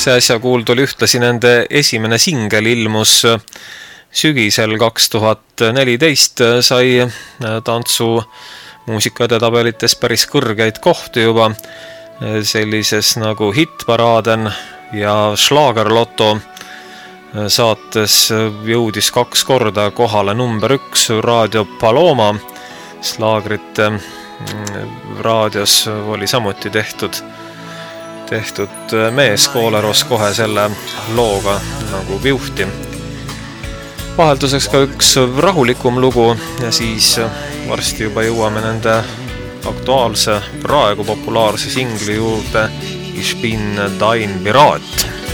See äsja kuuld oli ühtlasi nende esimene singel, ilmus sügisel 2014, sai tantsu muusika edetabelites päris kõrgeid kohti juba, sellises nagu Hitparaden ja Schlagerlotto saates jõudis 2 korda kohale number 1 Raadio Paloma. Slaagrite raadios oli samuti tehtud mees Kooleros kohe selle looga nagu viuhti. Vahelduseks ka üks rahulikum lugu ja siis varsti juba jõuame nende aktuaalse, praegu populaarse singli juurde Ich bin dein Pirat.